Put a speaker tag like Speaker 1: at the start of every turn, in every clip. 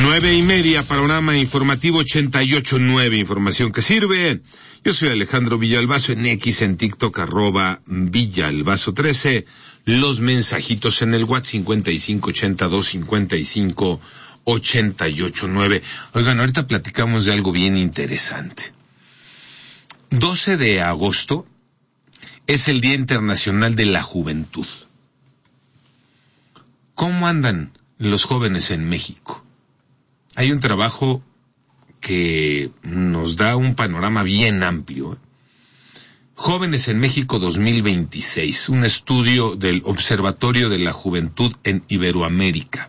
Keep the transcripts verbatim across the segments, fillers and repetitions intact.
Speaker 1: Nueve y media, panorama informativo ochenta y ocho nueve, información que sirve. Yo soy Alejandro Villalbazo, en X, en TikTok, arroba Villalbazo trece. Los mensajitos en el WhatsApp cincuenta y cinco ochenta y dos cincuenta y cinco ochenta y ocho nueve. Oigan, ahorita platicamos de algo bien interesante. doce de agosto es el Día Internacional de la Juventud. ¿Cómo andan los jóvenes en México? Hay un trabajo que nos da un panorama bien amplio. Jóvenes en México dos mil veintiséis, un estudio del Observatorio de la Juventud en Iberoamérica.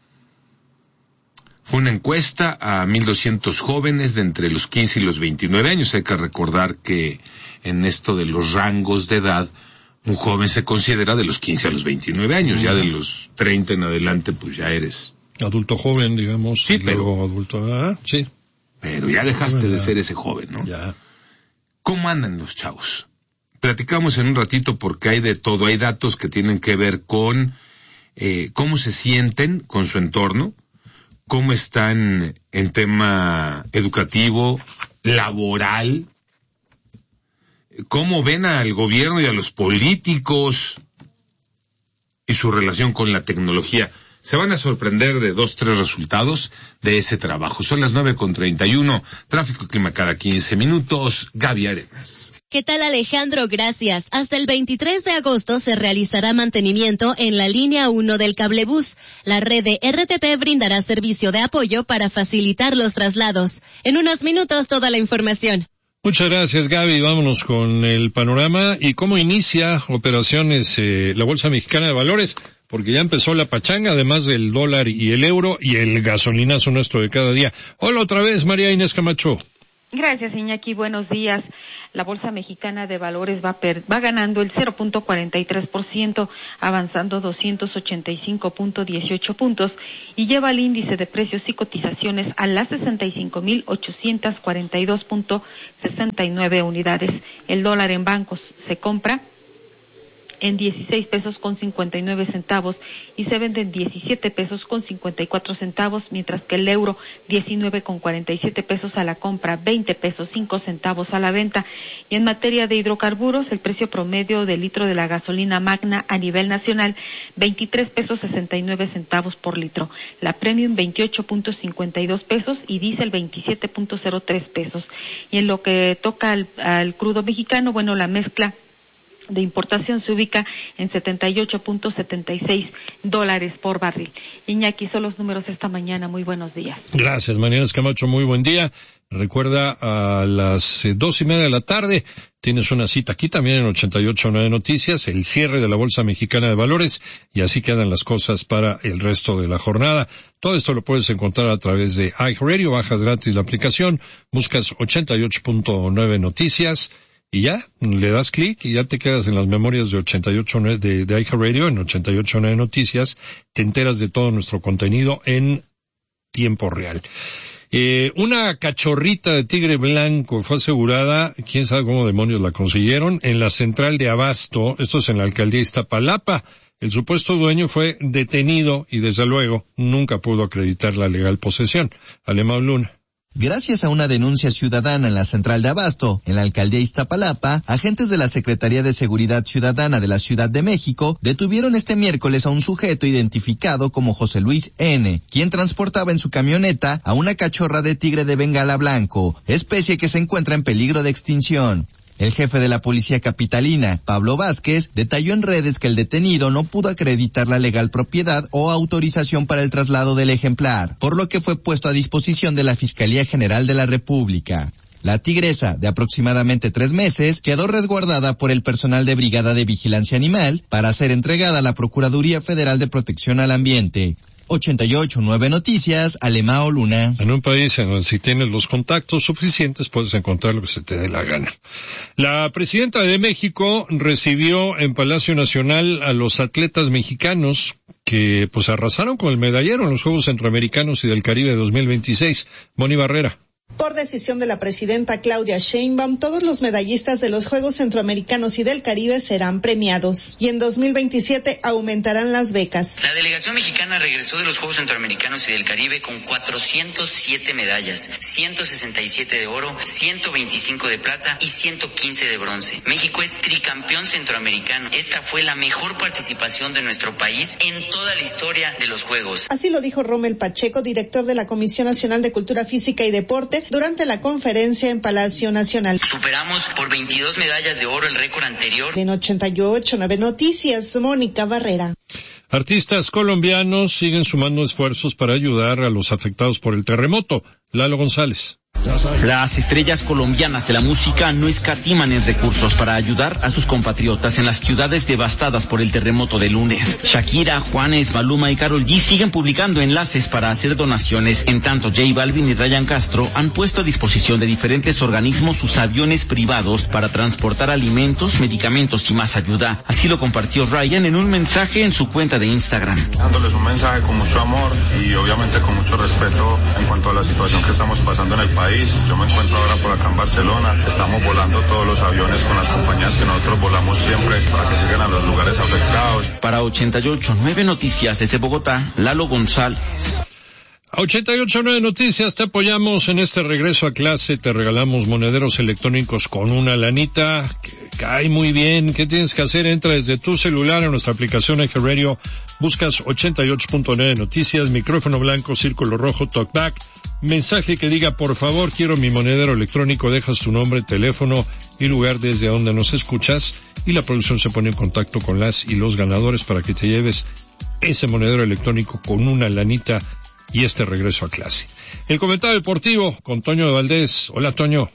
Speaker 1: Fue una encuesta a mil doscientos jóvenes de entre los quince y los veintinueve años. Hay que recordar que en esto de los rangos de edad, un joven se considera de los quince a los veintinueve años. Ya de los treinta en adelante, pues ya eres
Speaker 2: adulto joven, digamos.
Speaker 1: Sí, pero
Speaker 2: luego adulto, ah, sí.
Speaker 1: Pero ya dejaste de ser ese joven, ¿no?
Speaker 2: Ya.
Speaker 1: ¿Cómo andan los chavos? Platicamos en un ratito porque hay de todo. Hay datos que tienen que ver con eh, cómo se sienten con su entorno, cómo están en tema educativo, laboral, cómo ven al gobierno y a los políticos y su relación con la tecnología. Se van a sorprender de dos, tres resultados de ese trabajo. Son las nueve con treinta y uno, tráfico y clima cada quince minutos. Gaby Arenas.
Speaker 3: ¿Qué tal, Alejandro? Gracias. Hasta el veintitrés de agosto se realizará mantenimiento en la línea uno del cablebús. La red de R T P brindará servicio de apoyo para facilitar los traslados. En unos minutos, toda la información.
Speaker 2: Muchas gracias, Gaby. Vámonos con el panorama y cómo inicia operaciones eh, la Bolsa Mexicana de Valores, porque ya empezó la pachanga, además del dólar y el euro y el gasolinazo nuestro de cada día. Hola otra vez, María Inés Camacho.
Speaker 4: Gracias, Iñaki. Buenos días. La Bolsa Mexicana de Valores va, per, va ganando el cero punto cuarenta y tres por ciento, avanzando doscientos ochenta y cinco punto dieciocho puntos y lleva el índice de precios y cotizaciones a las sesenta y cinco mil ochocientos cuarenta y dos punto sesenta y nueve unidades. El dólar en bancos se compra en dieciséis pesos con cincuenta y nueve centavos y se vende en diecisiete pesos con cincuenta y cuatro centavos, mientras que el euro diecinueve con cuarenta y siete pesos a la compra, veinte pesos cinco centavos a la venta. Y en materia de hidrocarburos, el precio promedio del litro de la gasolina magna a nivel nacional, veintitrés pesos sesenta y nueve centavos por litro. La premium, veintiocho punto cincuenta y dos pesos y diésel, veintisiete punto cero tres pesos. Y en lo que toca al, al crudo mexicano, bueno, la mezcla de importación se ubica en setenta y ocho punto setenta y seis dólares por barril. Iñaki, son los números esta mañana. Muy buenos días.
Speaker 2: Gracias, María Inés Camacho. Muy buen día. Recuerda, a las eh, dos y media de la tarde tienes una cita aquí también en ochenta y ocho nueve Noticias, el cierre de la Bolsa Mexicana de Valores, y así quedan las cosas para el resto de la jornada. Todo esto lo puedes encontrar a través de iHeartRadio. Bajas gratis la aplicación, buscas ochenta y ocho punto nueve Noticias y ya, le das clic y ya te quedas en las memorias de ochenta y ocho nueve de, de iHeartRadio, en ochenta y ocho nueve Noticias, te enteras de todo nuestro contenido en tiempo real. Eh, una cachorrita de tigre blanco fue asegurada, quién sabe cómo demonios la consiguieron, en la central de Abasto, esto es en la alcaldía de Iztapalapa. El supuesto dueño fue detenido y desde luego nunca pudo acreditar la legal posesión. Alemão Luna.
Speaker 5: Gracias a una denuncia ciudadana en la central de Abasto, en la alcaldía Iztapalapa, agentes de la Secretaría de Seguridad Ciudadana de la Ciudad de México detuvieron este miércoles a un sujeto identificado como José Luis N., quien transportaba en su camioneta a una cachorra de tigre de Bengala blanco, especie que se encuentra en peligro de extinción. El jefe de la policía capitalina, Pablo Vázquez, detalló en redes que el detenido no pudo acreditar la legal propiedad o autorización para el traslado del ejemplar, por lo que fue puesto a disposición de la Fiscalía General de la República. La tigresa, de aproximadamente tres meses, quedó resguardada por el personal de Brigada de Vigilancia Animal para ser entregada a la Procuraduría Federal de Protección al Ambiente. ochenta y ocho nueve Noticias, Alemão Luna.
Speaker 2: En un país en donde si tienes los contactos suficientes puedes encontrar lo que se te dé la gana. La presidenta de México recibió en Palacio Nacional a los atletas mexicanos que pues arrasaron con el medallero en los Juegos Centroamericanos y del Caribe dos mil veintiséis. Moni Barrera.
Speaker 6: Por decisión de la presidenta Claudia Sheinbaum, todos los medallistas de los Juegos Centroamericanos y del Caribe serán premiados. Y en dos mil veintisiete aumentarán las becas.
Speaker 7: La delegación mexicana regresó de los Juegos Centroamericanos y del Caribe con cuatrocientas siete medallas, ciento sesenta y siete de oro, ciento veinticinco de plata y ciento quince de bronce. México es tricampeón centroamericano. Esta fue la mejor participación de nuestro país en toda la historia de los Juegos.
Speaker 6: Así lo dijo Rommel Pacheco, director de la Comisión Nacional de Cultura Física y Deporte, durante la conferencia en Palacio Nacional.
Speaker 7: Superamos por veintidós medallas de oro el récord anterior.
Speaker 6: En ochenta y ocho punto nueve Noticias, Mónica Barrera.
Speaker 2: Artistas colombianos siguen sumando esfuerzos para ayudar a los afectados por el terremoto. Lalo González.
Speaker 8: Las estrellas colombianas de la música no escatiman en recursos para ayudar a sus compatriotas en las ciudades devastadas por el terremoto de lunes. Shakira, Juanes, Maluma y Karol G siguen publicando enlaces para hacer donaciones. En tanto, J Balvin y Ryan Castro han puesto a disposición de diferentes organismos sus aviones privados para transportar alimentos, medicamentos y más ayuda. Así lo compartió Ryan en un mensaje en su cuenta de Instagram.
Speaker 9: Dándoles un mensaje con mucho amor y obviamente con mucho respeto en cuanto a la situación que estamos pasando en el país. Yo me encuentro ahora por acá en Barcelona. Estamos volando todos los aviones con las compañías que nosotros volamos siempre para que lleguen a los lugares afectados.
Speaker 8: Para ochenta y ocho punto nueve Noticias desde Bogotá, Lalo González.
Speaker 2: A ochenta y ocho punto nueve Noticias te apoyamos en este regreso a clase. Te regalamos monederos electrónicos con una lanita que cae muy bien. ¿Qué tienes que hacer? Entra desde tu celular en nuestra aplicación Eje Radio. Buscas ochenta y ocho punto nueve Noticias, micrófono blanco, círculo rojo, talkback. Mensaje que diga, por favor, quiero mi monedero electrónico. Dejas tu nombre, teléfono y lugar desde donde nos escuchas. Y la producción se pone en contacto con las y los ganadores para que te lleves ese monedero electrónico con una lanita y este regreso a clase. El comentario deportivo con Toño de Valdés. Hola, Toño.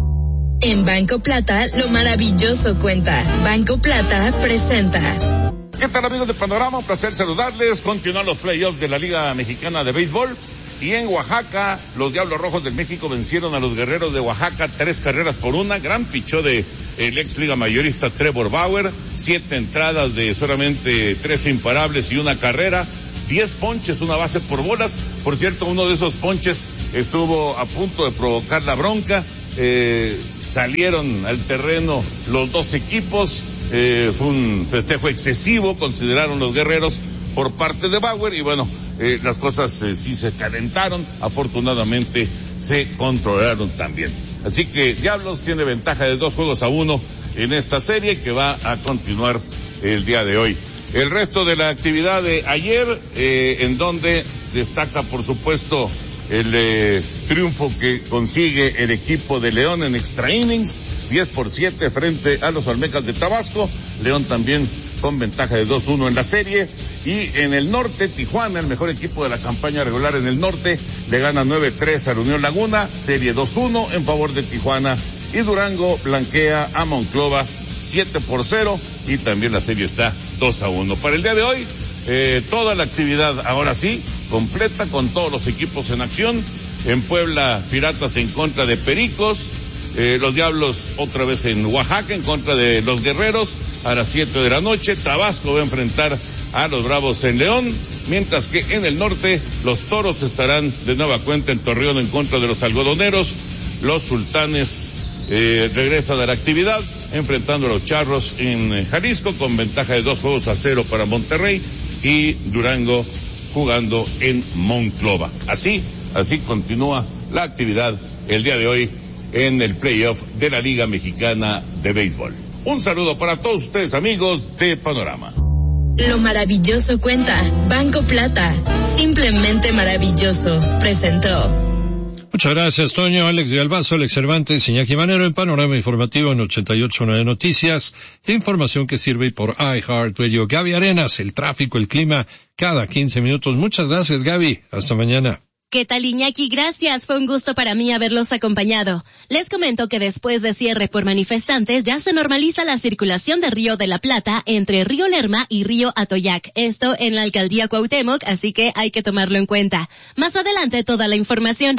Speaker 10: En Banco Plata, lo maravilloso cuenta. Banco Plata presenta.
Speaker 11: ¿Qué tal, amigos de Panorama? Un placer saludarles. Continúan los playoffs de la Liga Mexicana de Béisbol. Y en Oaxaca, los Diablos Rojos del México vencieron a los Guerreros de Oaxaca tres carreras por una. Gran pichó de el ex liga mayorista Trevor Bauer. Siete entradas de solamente tres imparables y una carrera. Diez ponches, una base por bolas. Por cierto, uno de esos ponches estuvo a punto de provocar la bronca. Eh, salieron al terreno los dos equipos. Eh, fue un festejo excesivo, consideraron los Guerreros, por parte de Bauer, y bueno, eh, las cosas eh, sí se calentaron, afortunadamente se controlaron también. Así que Diablos tiene ventaja de dos juegos a uno en esta serie que va a continuar el día de hoy. El resto de la actividad de ayer, eh, en donde destaca por supuesto el eh, triunfo que consigue el equipo de León en extra innings, diez por siete frente a los Olmecas de Tabasco. León también con ventaja de dos uno en la serie. Y en el norte, Tijuana, el mejor equipo de la campaña regular en el norte, le gana nueve tres a la Unión Laguna, serie dos uno en favor de Tijuana. Y Durango blanquea a Monclova siete por cero y también la serie está dos a uno. Para el día de hoy, eh, toda la actividad ahora sí, completa con todos los equipos en acción. En Puebla, Piratas en contra de Pericos. Eh, los Diablos otra vez en Oaxaca en contra de los Guerreros a las siete de la noche. Tabasco va a enfrentar a los Bravos en León, mientras que en el norte los Toros estarán de nueva cuenta en Torreón en contra de los Algodoneros. Los Sultanes eh, regresan a la actividad enfrentando a los Charros en eh, Jalisco con ventaja de dos juegos a cero para Monterrey, y Durango jugando en Monclova. Así, así continúa la actividad el día de hoy en el playoff de la Liga Mexicana de Béisbol. Un saludo para todos ustedes, amigos de Panorama.
Speaker 10: Lo maravilloso cuenta. Banco Plata. Simplemente maravilloso. Presentó.
Speaker 2: Muchas gracias, Toño. Alex Villalbazo, Alex Cervantes, Iñaki Manero en Panorama Informativo en ochenta y ocho punto nueve Noticias. Información que sirve por iHeartRadio. Gaby Arenas, el tráfico, el clima, cada quince minutos. Muchas gracias, Gaby. Hasta mañana.
Speaker 3: ¿Qué tal, Iñaki? Gracias, fue un gusto para mí haberlos acompañado. Les comento que después de cierre por manifestantes ya se normaliza la circulación de Río de la Plata entre Río Lerma y Río Atoyac. Esto en la alcaldía Cuauhtémoc, así que hay que tomarlo en cuenta. Más adelante toda la información.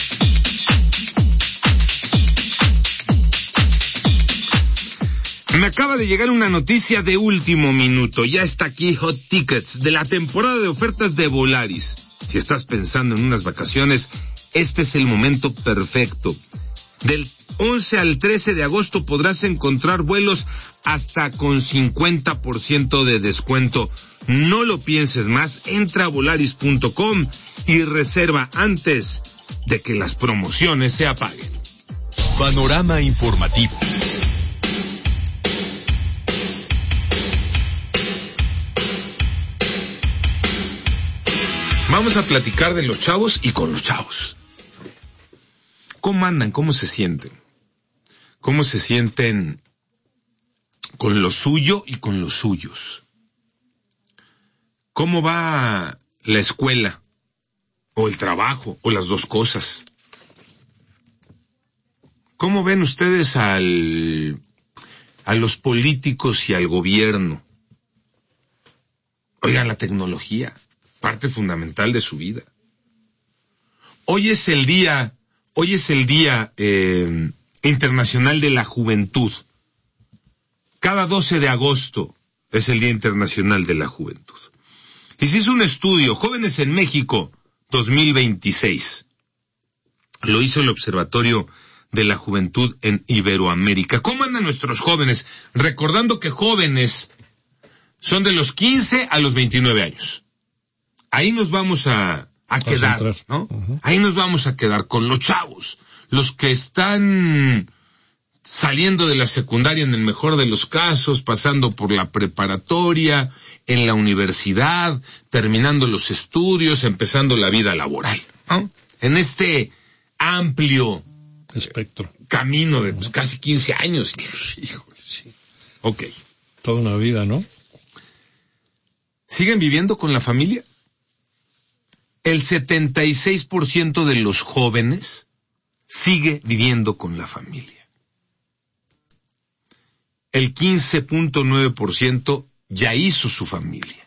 Speaker 1: Me Acaba de llegar una noticia de último minuto. Ya está aquí Hot Tickets de la temporada de ofertas de Volaris. Si estás pensando en unas vacaciones, este es el momento perfecto. Del once al trece de agosto podrás encontrar vuelos hasta con cincuenta por ciento de descuento. No lo pienses más, entra a volaris punto com y reserva antes de que las promociones se apaguen.
Speaker 12: Panorama informativo.
Speaker 1: Vamos a platicar de los chavos y con los chavos. ¿Cómo andan? ¿Cómo se sienten? ¿Cómo se sienten con lo suyo y con los suyos? ¿Cómo va la escuela? ¿O el trabajo? ¿O las dos cosas? ¿Cómo ven ustedes al, a los políticos y al gobierno? Oigan, la tecnología, parte fundamental de su vida. Hoy es el día... Hoy es el Día eh, Internacional de la Juventud. Cada doce de agosto es el Día Internacional de la Juventud. Y se hizo un estudio, Jóvenes en México dos mil veintiséis. Lo hizo el Observatorio de la Juventud en Iberoamérica. ¿Cómo andan nuestros jóvenes? Recordando que jóvenes son de los quince a los veintinueve años. Ahí nos vamos a... a quedar, ¿no? Uh-huh. Ahí nos vamos a quedar con los chavos, los que están saliendo de la secundaria en el mejor de los casos, pasando por la preparatoria, en la universidad, terminando los estudios, empezando la vida laboral, ¿no? En este amplio
Speaker 2: espectro,
Speaker 1: camino de pues, casi quince años. Híjole, sí. Ok.
Speaker 2: Toda una vida, ¿no?
Speaker 1: ¿Siguen viviendo con la familia? El setenta y seis por ciento de los jóvenes sigue viviendo con la familia. El quince punto nueve por ciento ya hizo su familia.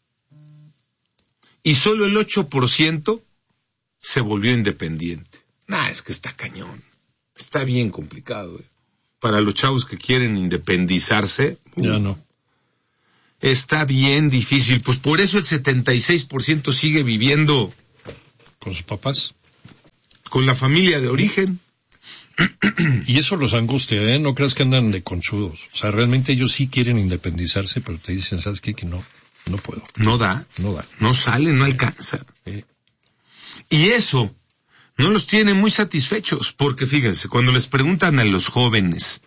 Speaker 1: Y solo el ocho por ciento se volvió independiente. Nah, es que está cañón. Está bien complicado, ¿eh? Para los chavos que quieren independizarse.
Speaker 2: Ya uh, no.
Speaker 1: Está bien difícil, pues por eso el setenta y seis por ciento sigue viviendo
Speaker 2: con sus papás,
Speaker 1: con la familia de origen.
Speaker 2: Y eso los angustia, ¿eh? No creas que andan de conchudos. O sea, realmente ellos sí quieren independizarse, pero te dicen, ¿sabes qué? Que no, no puedo.
Speaker 1: No da.
Speaker 2: No da.
Speaker 1: No sale, no alcanza. Sí. Y eso no los tiene muy satisfechos, porque fíjense, cuando les preguntan a los jóvenes,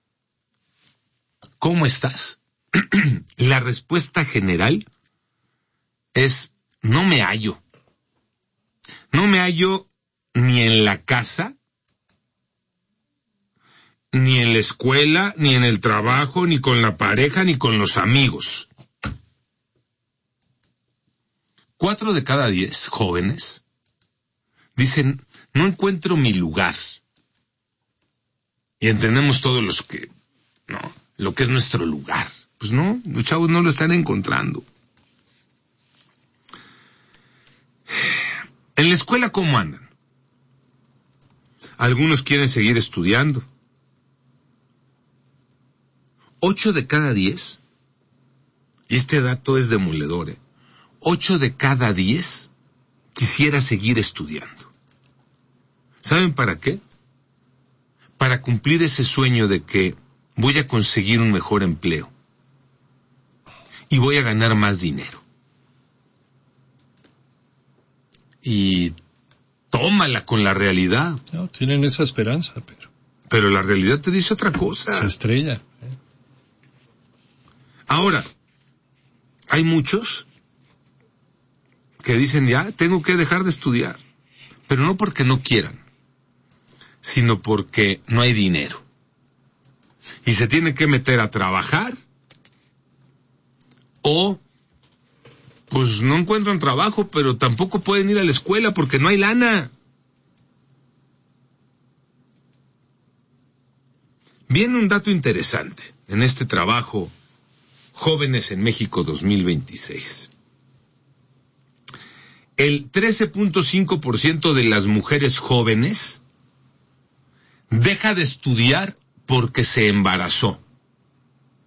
Speaker 1: ¿cómo estás? La respuesta general es, no me hallo. No me hallo ni en la casa, ni en la escuela, ni en el trabajo, ni con la pareja, ni con los amigos. Cuatro de cada diez jóvenes dicen, no encuentro mi lugar. Y entendemos todos los que, no, lo que es nuestro lugar. Pues no, los chavos no lo están encontrando. En la escuela, ¿cómo andan? Algunos quieren seguir estudiando. Ocho de cada diez, y este dato es demoledor, ¿eh? Ocho de cada diez quisiera seguir estudiando. ¿Saben para qué? Para cumplir ese sueño de que voy a conseguir un mejor empleo. Y voy a ganar más dinero. Y tómala con la realidad.
Speaker 2: No, tienen esa esperanza, pero...
Speaker 1: Pero la realidad te dice otra cosa.
Speaker 2: Se estrella. ¿eh?
Speaker 1: Ahora, hay muchos que dicen, ya, tengo que dejar de estudiar. Pero no porque no quieran, sino porque no hay dinero. Y se tiene que meter a trabajar, o pues no encuentran trabajo, pero tampoco pueden ir a la escuela porque no hay lana. Viene un dato interesante en este trabajo Jóvenes en México dos mil veintiséis. El trece punto cinco por ciento de las mujeres jóvenes deja de estudiar porque se embarazó.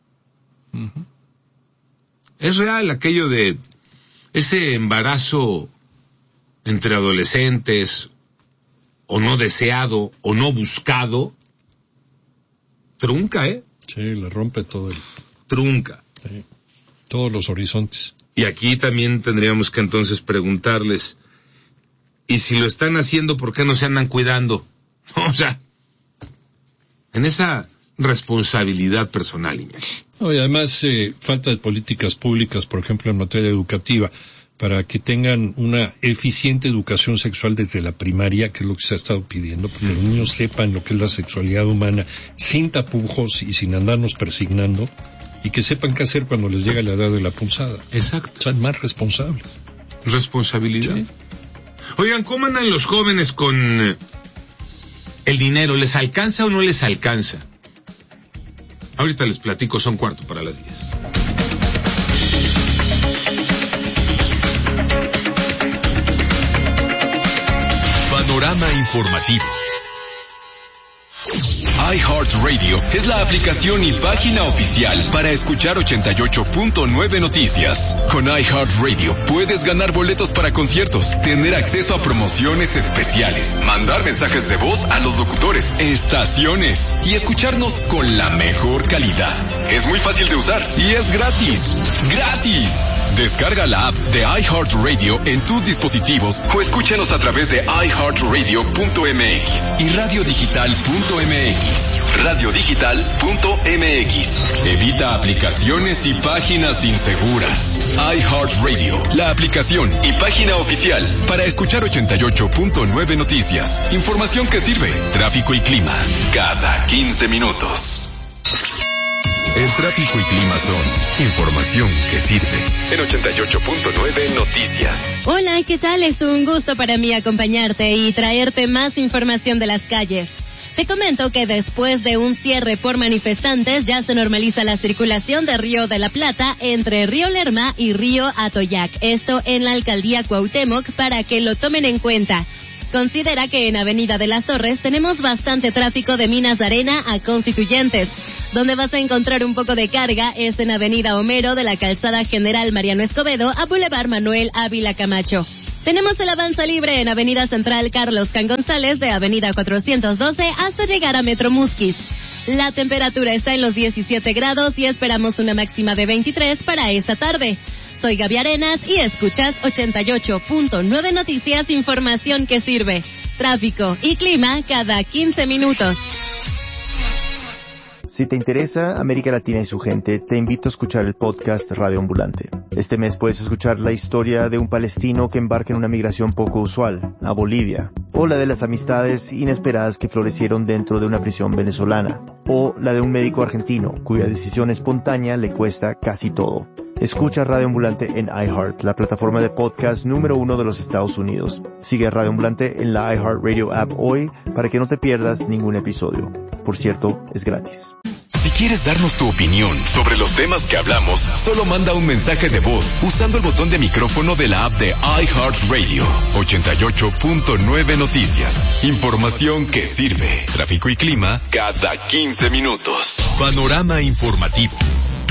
Speaker 2: Uh-huh.
Speaker 1: Es real aquello de ese embarazo entre adolescentes, o no deseado, o no buscado, trunca, ¿eh?
Speaker 2: Sí, le rompe todo el...
Speaker 1: Trunca.
Speaker 2: Sí, todos los horizontes.
Speaker 1: Y aquí también tendríamos que entonces preguntarles, y si lo están haciendo, ¿por qué no se andan cuidando? O sea, en esa responsabilidad personal, Iñaki.
Speaker 2: No, y además, eh, falta de políticas públicas, por ejemplo, en materia educativa, para que tengan una eficiente educación sexual desde la primaria, que es lo que se ha estado pidiendo, porque mm. los niños sepan lo que es la sexualidad humana, sin tapujos y sin andarnos persignando, y que sepan qué hacer cuando les llega la edad de la punzada.
Speaker 1: Exacto.
Speaker 2: Sean más responsables.
Speaker 1: Responsabilidad.
Speaker 2: Sí.
Speaker 1: Oigan, ¿cómo andan los jóvenes con el dinero? ¿Les alcanza o no les alcanza? Ahorita les platico, son cuarto para las diez.
Speaker 12: Panorama informativo. iHeartRadio es la aplicación y página oficial para escuchar ochenta y ocho punto nueve Noticias. Con iHeartRadio puedes ganar boletos para conciertos, tener acceso a promociones especiales, mandar mensajes de voz a los locutores, estaciones y escucharnos con la mejor calidad. Es muy fácil de usar y es gratis. ¡Gratis! Descarga la app de iHeartRadio en tus dispositivos o escúchanos a través de i heart radio punto m x y radio digital punto m x. radio digital punto m x. Evita aplicaciones y páginas inseguras. iHeartRadio, la aplicación y página oficial para escuchar ochenta y ocho punto nueve Noticias. Información que sirve. Tráfico y clima cada quince minutos. El tráfico y clima son información que sirve. En ochenta y ocho punto nueve Noticias.
Speaker 3: Hola, ¿qué tal? Es un gusto para mí acompañarte y traerte más información de las calles. Te comento que después de un cierre por manifestantes ya se normaliza la circulación de Río de la Plata entre Río Lerma y Río Atoyac. Esto en la alcaldía Cuauhtémoc para que lo tomen en cuenta. Considera que en Avenida de las Torres tenemos bastante tráfico de Minas de Arena a Constituyentes. Donde vas a encontrar un poco de carga es en Avenida Homero de la Calzada General Mariano Escobedo a Boulevard Manuel Ávila Camacho. Tenemos el avance libre en Avenida Central Carlos Can González de Avenida cuatrocientos doce hasta llegar a Metro Musquis. La temperatura está en los diecisiete grados y esperamos una máxima de veintitrés para esta tarde. Soy Gaby Arenas y escuchas ochenta y ocho punto nueve Noticias, información que sirve. Tráfico y clima cada quince minutos.
Speaker 13: Si te interesa América Latina y su gente, te invito a escuchar el podcast Radio Ambulante. Este mes puedes escuchar la historia de un palestino que embarca en una migración poco usual, a Bolivia, o la de las amistades inesperadas que florecieron dentro de una prisión venezolana, o la de un médico argentino cuya decisión espontánea le cuesta casi todo. Escucha Radio Ambulante en iHeart, la plataforma de podcast número uno de los Estados Unidos. Sigue a Radio Ambulante en la iHeartRadio app hoy para que no te pierdas ningún episodio. Por cierto, es gratis.
Speaker 12: Si quieres darnos tu opinión sobre los temas que hablamos, solo manda un mensaje de voz usando el botón de micrófono de la app de iHeartRadio. ochenta y ocho punto nueve Noticias. Información que sirve. Tráfico y clima cada quince minutos. Panorama informativo.